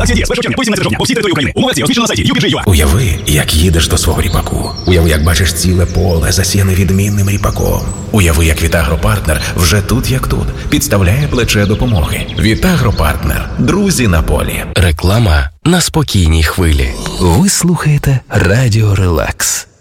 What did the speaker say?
Акція діє з 1 червня по 18 жовтня по всій території України. Умови акції розміщено на сайті UPG.ua. Уяви, як їдеш до свого ріпаку. Уяви, як бачиш ціле поле, засіяне відмінним ріпаком. Уяви, як Вітагропартнер вже тут як тут підставляє плече допомоги. Вітагропартнер. Друзі на полі. Реклама на спокійній хвилі. Ви слухаєте Радіо Релакс.